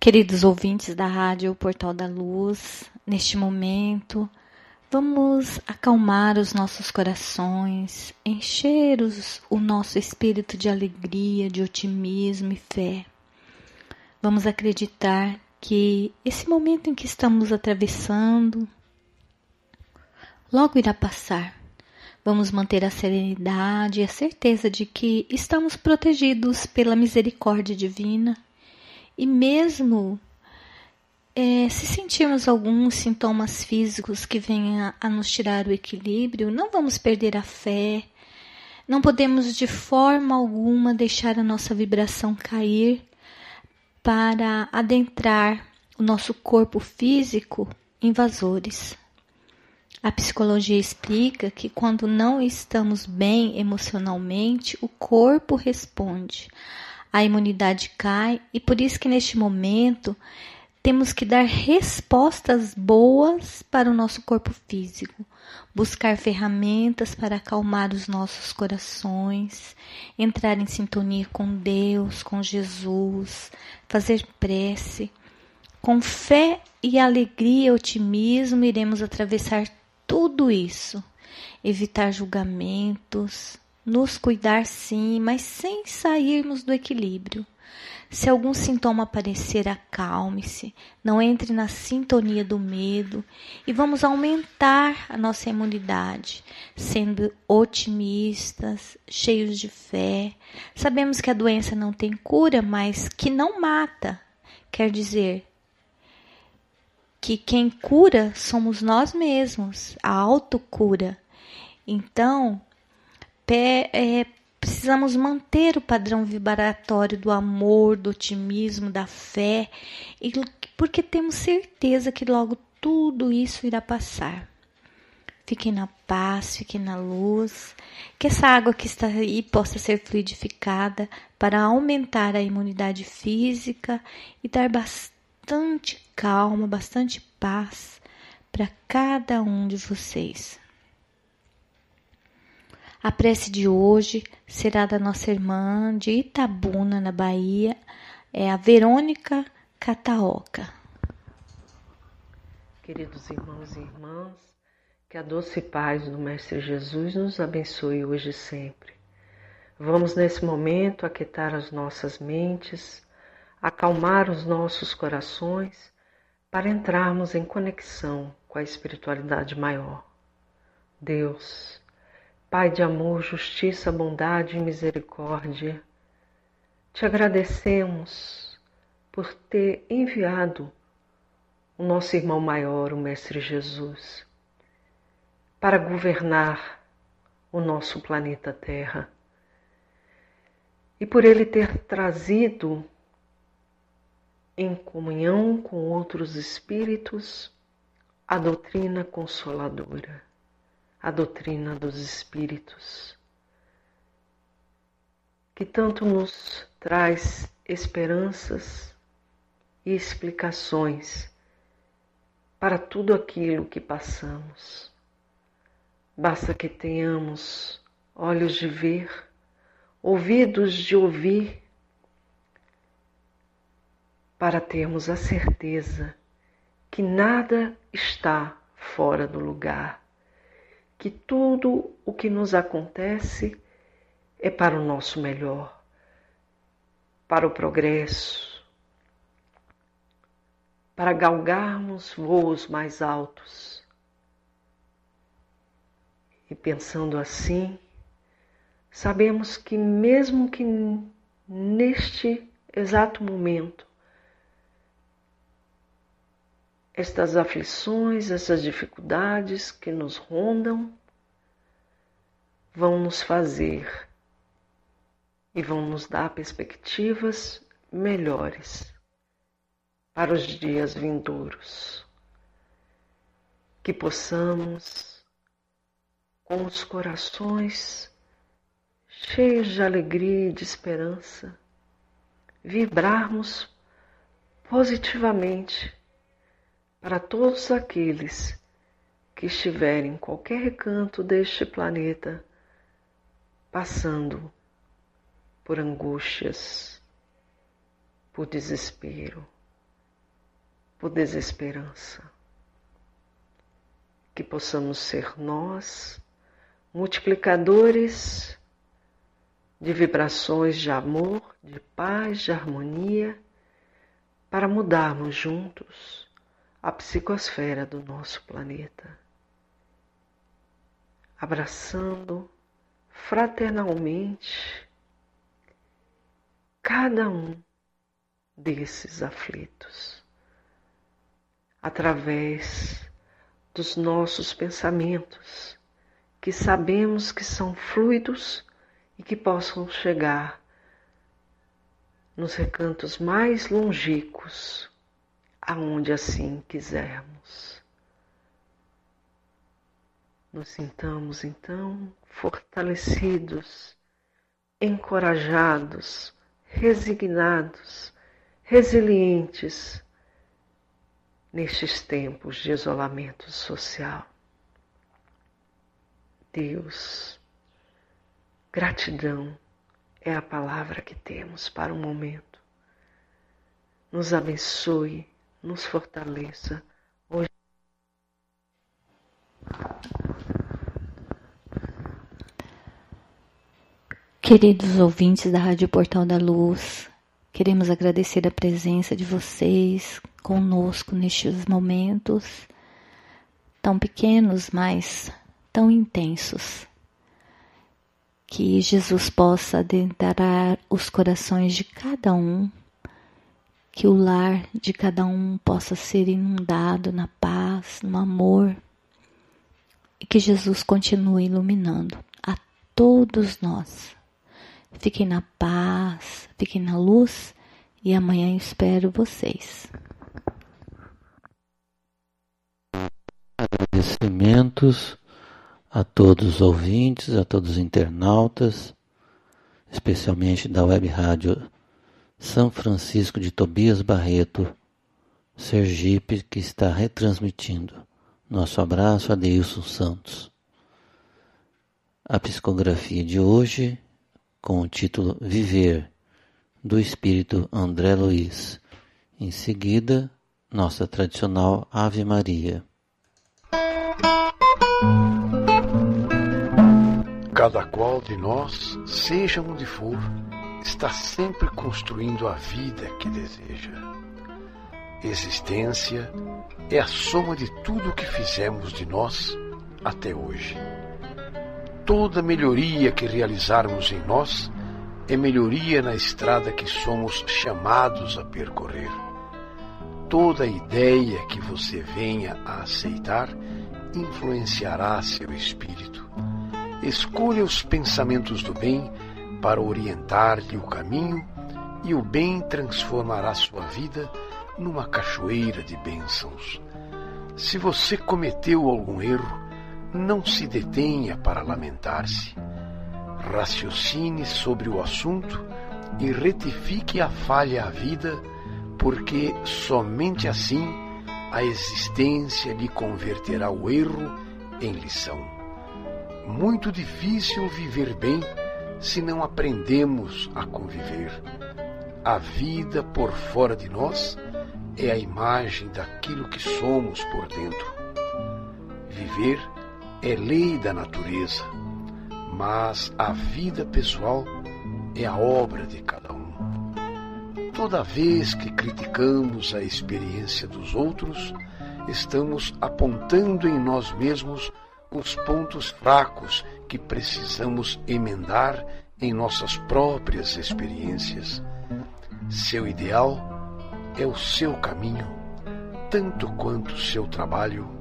Queridos ouvintes da Rádio Portal da Luz, neste momento, vamos acalmar os nossos corações, encher o nosso espírito de alegria, de otimismo e fé. Vamos acreditar que esse momento em que estamos atravessando logo irá passar. Vamos manter a serenidade e a certeza de que estamos protegidos pela misericórdia divina. E mesmo se sentirmos alguns sintomas físicos que venham a nos tirar o equilíbrio, não vamos perder a fé, não podemos de forma alguma deixar a nossa vibração cair para adentrar o nosso corpo físico invasores. A psicologia explica que quando não estamos bem emocionalmente, o corpo responde. A imunidade cai e por isso que neste momento temos que dar respostas boas para o nosso corpo físico, buscar ferramentas para acalmar os nossos corações, entrar em sintonia com Deus, com Jesus, fazer prece. Com fé e alegria e otimismo iremos atravessar tudo isso, evitar julgamentos, nos cuidar sim, mas sem sairmos do equilíbrio. Se algum sintoma aparecer, acalme-se, não entre na sintonia do medo e vamos aumentar a nossa imunidade, sendo otimistas, cheios de fé. Sabemos que a doença não tem cura, mas que não mata. Quer dizer que quem cura somos nós mesmos, a autocura. Então, precisamos manter o padrão vibratório do amor, do otimismo, da fé, porque temos certeza que logo tudo isso irá passar. Fiquem na paz, fiquem na luz, que essa água que está aí possa ser fluidificada para aumentar a imunidade física e dar bastante calma, bastante paz para cada um de vocês. A prece de hoje será da nossa irmã de Itabuna, na Bahia, a Verônica Cataoca. Queridos irmãos e irmãs, que a doce paz do Mestre Jesus nos abençoe hoje e sempre. Vamos nesse momento aquietar as nossas mentes, acalmar os nossos corações para entrarmos em conexão com a espiritualidade maior. Deus, Pai de amor, justiça, bondade e misericórdia, te agradecemos por ter enviado o nosso irmão maior, o Mestre Jesus, para governar o nosso planeta Terra. E por ele ter trazido em comunhão com outros espíritos a doutrina consoladora, a doutrina dos espíritos, que tanto nos traz esperanças e explicações para tudo aquilo que passamos. Basta que tenhamos olhos de ver, ouvidos de ouvir, para termos a certeza que nada está fora do lugar, que tudo o que nos acontece é para o nosso melhor, para o progresso, para galgarmos voos mais altos. E pensando assim, sabemos que mesmo que neste exato momento, estas aflições, essas dificuldades que nos rondam, vão nos fazer e vão nos dar perspectivas melhores para os dias vindouros. Que possamos, com os corações cheios de alegria e de esperança, vibrarmos positivamente para todos aqueles que estiverem em qualquer recanto deste planeta passando por angústias, por desespero, por desesperança. Que possamos ser nós, multiplicadores de vibrações de amor, de paz, de harmonia, para mudarmos juntos a psicosfera do nosso planeta, abraçando fraternalmente cada um desses aflitos, através dos nossos pensamentos, que sabemos que são fluidos e que possam chegar nos recantos mais longínquos, aonde assim quisermos. Nos sintamos então fortalecidos, encorajados, resignados, resilientes nestes tempos de isolamento social. Deus, gratidão é a palavra que temos para o momento. Nos abençoe, nos fortaleça. Hoje... Queridos ouvintes da Rádio Portal da Luz, queremos agradecer a presença de vocês conosco nestes momentos tão pequenos, mas tão intensos. Que Jesus possa adentrar os corações de cada um, que o lar de cada um possa ser inundado na paz, no amor, e que Jesus continue iluminando a todos nós. Fiquem na paz, fiquem na luz, e amanhã espero vocês. Agradecimentos a todos os ouvintes, a todos os internautas, especialmente da Web Rádio São Francisco de Tobias Barreto, Sergipe, que está retransmitindo. Nosso abraço, Adeilson Santos. A psicografia de hoje, com o título Viver, do Espírito André Luiz. Em seguida, nossa tradicional Ave Maria. Cada qual de nós, seja onde for, está sempre construindo a vida que deseja. Existência é a soma de tudo o que fizemos de nós até hoje. Toda melhoria que realizarmos em nós é melhoria na estrada que somos chamados a percorrer. Toda ideia que você venha a aceitar influenciará seu espírito. Escolha os pensamentos do bem para orientar-lhe o caminho, e o bem transformará sua vida numa cachoeira de bênçãos. Se você cometeu algum erro, não se detenha para lamentar-se. Raciocine sobre o assunto e retifique a falha à vida, porque somente assim a existência lhe converterá o erro em lição. Muito difícil viver bem se não aprendemos a conviver. A vida por fora de nós é a imagem daquilo que somos por dentro. Viver é lei da natureza, mas a vida pessoal é a obra de cada um. Toda vez que criticamos a experiência dos outros, estamos apontando em nós mesmos os pontos fracos que precisamos emendar em nossas próprias experiências. Seu ideal é o seu caminho, tanto quanto seu trabalho